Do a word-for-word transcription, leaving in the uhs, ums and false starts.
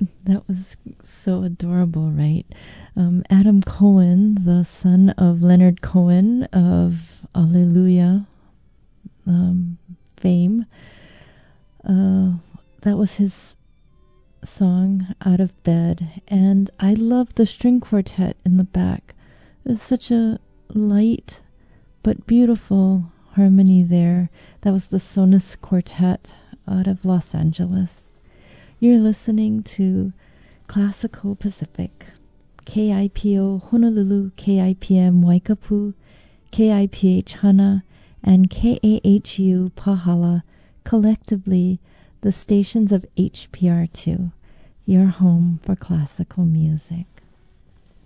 That was so adorable, right? Um, Adam Cohen, the son of Leonard Cohen of Alleluia um, fame, uh, that was his song, Out of Bed. And I love the string quartet in the back. There's such a light but beautiful harmony there. That was the Sonus Quartet out of Los Angeles. You're listening to Classical Pacific, K I P O Honolulu, K I P M Waikapu, K I P H Hana, and K A H U Pahala, collectively the stations of H P R two, your home for classical music.